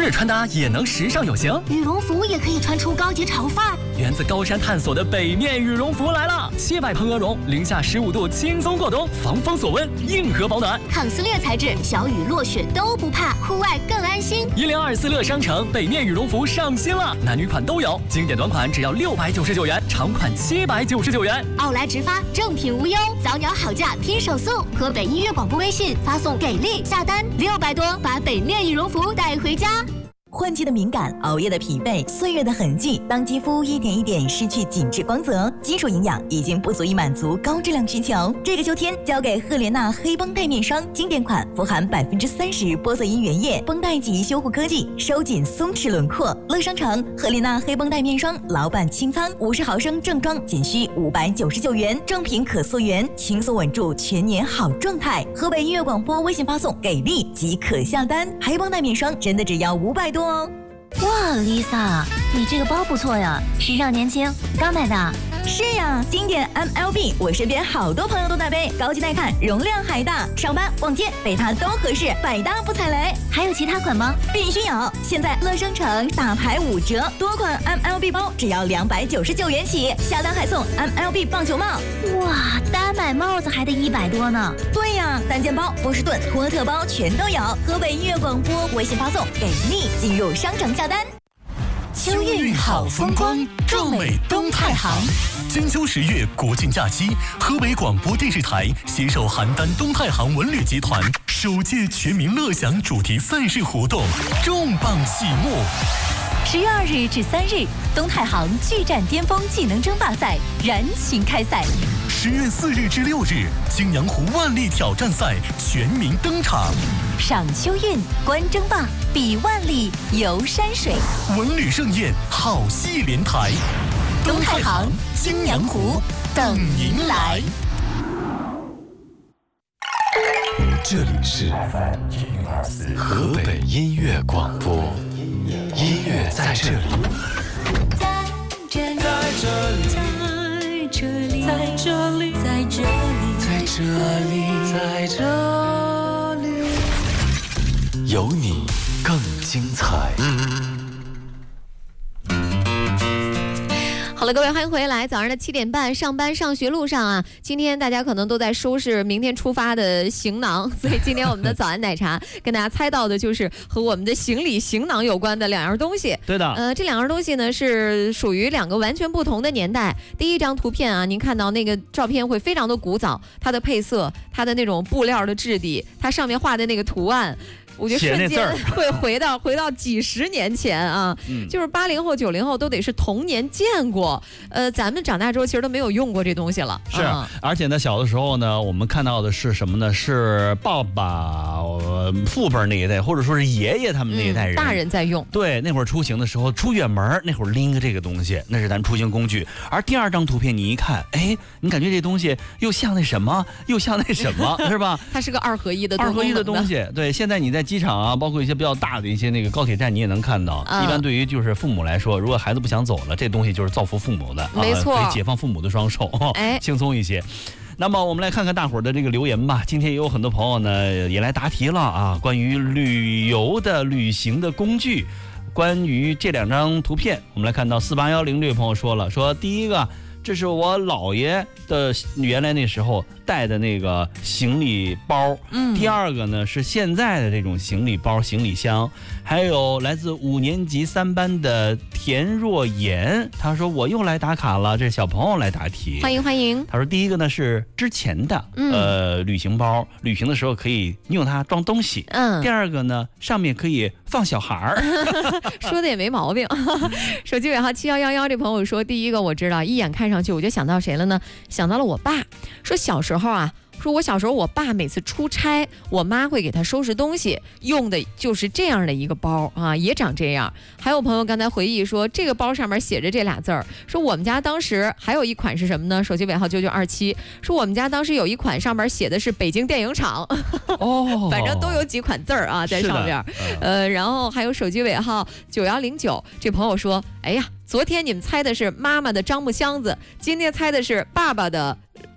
日穿搭也能时尚有型， 羽绒服也可以穿出高级潮范儿。 源自高山探索的北面羽绒服来了，700蓬鹅绒，零下15度轻松过冬，防风锁温，硬核保暖， 抗撕裂材质，小雨落雪都不怕，户外更安心。 1024乐商城北面羽绒服上新了，男女款都有，经典短款只要699元，长款799元。 奥莱直发，正品无忧，早鸟好价拼手速。河北音乐广播微信发送给力，下单600多，把北面羽绒服带回家。 换季的敏感，熬夜的疲惫，岁月的痕迹，当肌肤一点一点失去紧致光泽，基础营养已经不足以满足高质量需求。这个秋天交给赫莲娜黑绷带面霜，经典款，富含30%玻色因原液，绷带级修护科技，收紧松弛轮廓。乐商城赫莲娜黑绷带面霜，老板清仓，50毫升正装仅需599元，正品可溯源，轻松稳住全年好状态。河北音乐广播微信发送给力即可下单，黑绷带面霜真的只要500多。 哇 ，Lisa， 你这个包不错呀，时尚年轻，刚买的。 是呀，经典 MLB， 我身边好多朋友都在背，高级耐看，容量还大，上班逛街背它都合适，百搭不踩雷。 还有其他款吗？ 必须有！现在乐商城大牌5折，多款 MLB 包只要299元起，下单还送 MLB 棒球帽。 哇，单买帽子还得100多呢。 对呀，单肩包、波士顿、托特包全都有。河北音乐广播微信发送给力，进入商城下单。 秋韵好风光，壮美东太行。金秋10月国庆假期，河北广播电视台携手邯郸东太行文旅集团首届全民乐享主题赛事活动重磅启幕。 10月2日至3日，东太行巨战巅峰技能争霸赛燃情开赛。 10月4日至6日，青阳湖万历挑战赛全民登场。 赏秋韵，观争霸，比万历，游山水， 文旅盛宴，好戏连台。 东太行、青阳湖等您来。 这里是 FM104河北音乐广播，音乐在这里， 在这里，在这里，在这里，在这里， 在这里，在这里，有你更精彩。 好了，各位，欢迎回来。早上的7点半，上班上学路上啊，今天大家可能都在收拾明天出发的行囊，所以今天我们的早安奶茶跟大家猜到的就是和我们的行囊有关的2样东西。 对的， 这2样东西呢是属于2个完全不同的年代。第一张图片啊，您看到那个照片会非常的古早，它的配色，它的那种布料的质地，它上面画的那个图案。我觉得瞬间会回到几十年前啊，就是80后、90后都得是童年见过，咱们长大之后其实都没有用过这东西了。 是，而且呢，小的时候呢，我们看到的是什么呢？是爸爸、父辈那一代，或者说是爷爷他们那一代人， 大人在用。 对，那会儿出行的时候，出远门那会儿拎个这个东西，那是咱出行工具。而第2张图片你一看，哎，你感觉这东西又像那什么，又像那什么，是吧？ 它是个2合1的东西。对，现在你在机场啊，包括一些比较大的一些那个高铁站，你也能看到。一般对于就是父母来说，如果孩子不想走了，这东西就是造福父母的， 没错， 可以解放父母的双手，轻松一些。那么我们来看看大伙儿的这个留言吧。今天也有很多朋友呢也来答题了啊，关于旅行的工具，关于这2张图片，我们来看到4810这位朋友说了，说第一个，这是我姥爷的原来那时候带的那个行李包，第2个呢是现在的这种行李包、行李箱。还有来自5年级3班的田若妍，他说我又来打卡了，这是小朋友来答题， 欢迎。 他说第一个呢是之前的旅行包，旅行的时候可以用它装东西。第2个呢上面可以放小孩儿， 说的也没毛病。手机尾号7111这朋友说，第一个我知道，一眼看上去我就想到谁了呢？想到了我爸。说小时候啊，说我小时候我爸每次出差，我妈会给他收拾东西，用的就是这样的一个包啊，也长这样。还有朋友刚才回忆说，这个包上面写着这俩字儿，说我们家当时还有一款是什么呢？手机尾号9927，说我们家当时有一款上面写的是北京电影厂，反正都有几款字儿啊在上边。然后还有手机尾号9109，这朋友说，哎呀，昨天你们猜的是妈妈的樟木箱子，今天猜的是爸爸的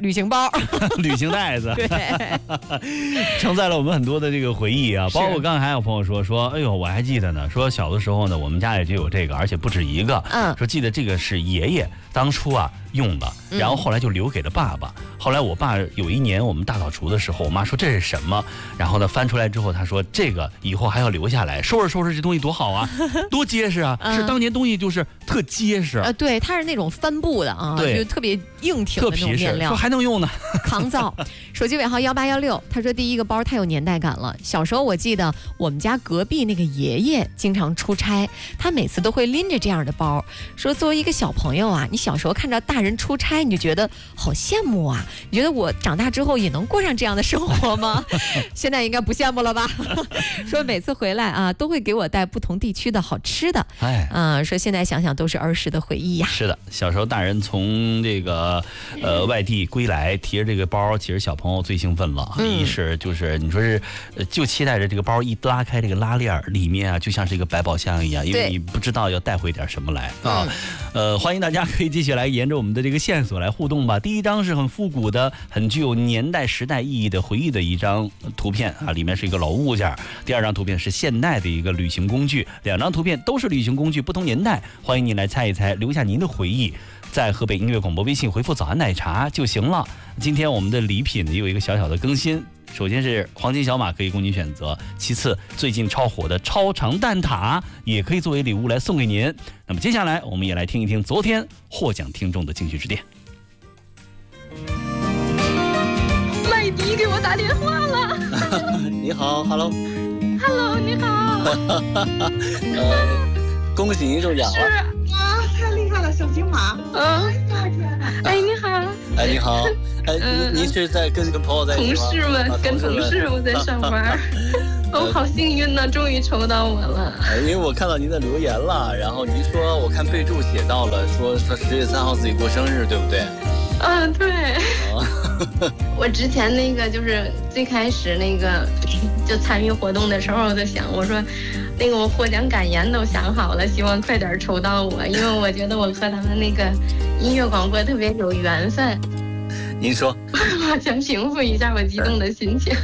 旅行包、 旅行袋子， 对， 承载了我们很多的这个回忆啊。包括刚才还有朋友说，哎呦，我还记得呢，说小的时候呢，我们家也就有这个，而且不止一个。说记得这个是爷爷当初啊用的，然后后来就留给了爸爸。后来我爸有一年我们大扫除的时候，我妈说这是什么？然后呢翻出来之后，他说这个以后还要留下来，收拾收拾这东西多好啊，多结实啊！是当年东西就是特结实。 对，它是那种帆布的啊，就特别硬挺的那种面料， 说还能用呢， 抗造。手机尾号1816，他说第一个包太有年代感了。小时候我记得我们家隔壁那个爷爷经常出差，他每次都会拎着这样的包，说作为一个小朋友啊，你小时候看着大人出差，你就觉得好羡慕啊，你觉得我长大之后也能过上这样的生活吗？现在应该不羡慕了吧？说每次回来啊，都会给我带不同地区的好吃的。说现在想想都是儿时的回忆呀。 是的，小时候大人从这个外地归来，提着这个包，其实小朋友最兴奋了。一是就是你说是就期待着这个包一拉开这个拉链，里面啊就像是一个百宝箱一样，因为你不知道要带回点什么来啊。欢迎大家可以继续来沿着我们的这个线索来互动吧。第一张是很复古的、很具有年代时代意义的回忆的一张图片啊，里面是一个老物件。第二张图片是现代的一个旅行工具，两张图片都是旅行工具，不同年代。欢迎你来猜一猜，留下您的回忆，在河北音乐广播微信回复早安奶茶就行了。今天我们的礼品也有一个小小的更新，首先是黄金小马可以供您选择，其次最近超火的超长蛋挞也可以作为礼物来送给您。那么接下来我们也来听一听昨天获奖听众的金曲之恋。 麦迪给我打电话了。 你好 ，Hello， 你好。 恭喜您中奖了。 是啊，太厉害了，小金马。哎，你好。 哎，你好。哎，您是在跟朋友在一起吗？ 同事们，跟同事我在上班。我好幸运呢，终于抽到我了。 因为我看到您的留言了，然后您说我看备注写到了，说10月3号自己过生日，对不对？ 对。我之前那个就是最开始那个就参与活动的时候，我就想，我说那个我获奖感言都想好了，希望快点抽到我，因为我觉得我和他们那个音乐广播特别有缘分。 您说。 我想平复一下我激动的心情。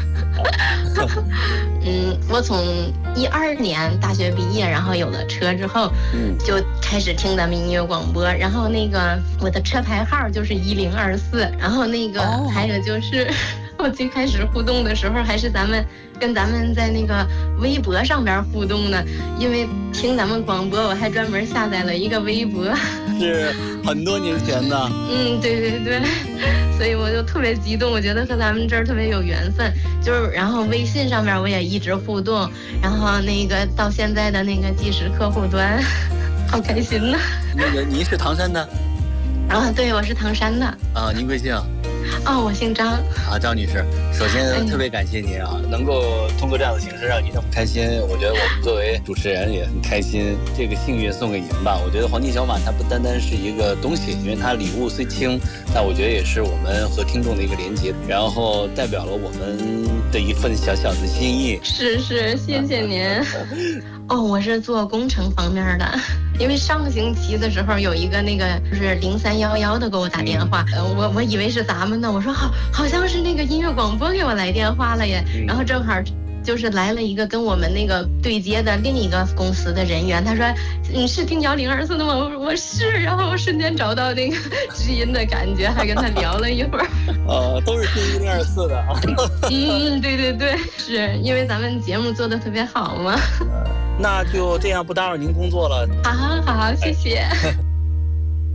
我从12年大学毕业，然后有了车之后，就开始听咱们音乐广播，然后那个我的车牌号就是1024，然后那个还有就是我最开始互动的时候还是咱们在那个微博上边互动呢，因为听咱们广播我还专门下载了一个微博， 是很多年前的。 对，所以我就特别激动，我觉得和咱们这儿特别有缘分，就是然后微信上面我也一直互动，然后那个到现在的那个即时客户端，好开心呐。 那个您是唐山的？ 对，我是唐山的。 您贵姓？ 我姓张。 张女士，首先特别感谢您啊，能够通过这样的形式让您那么开心，我觉得我们作为主持人也很开心。这个幸运送给您吧。我觉得黄金小马它不单单是一个东西，因为它礼物虽轻，但我觉得也是我们和听众的一个连接，然后代表了我们的一份小小的心意。 是，谢谢您。我是做工程方面的，因为上个星期的时候有一个那个就是0311的给我打电话，我以为是咱们的，我说好像是那个音乐广播给我来电话了耶，然后正好就是来了一个跟我们那个对接的另一个公司的人员，他说你是听摇024的吗？我是，然后我瞬间找到那个知音的感觉，还跟他聊了一会儿。 都是听1024的啊。 对，是因为咱们节目做的特别好嘛。 那就这样，不打扰您工作了。 好，谢谢。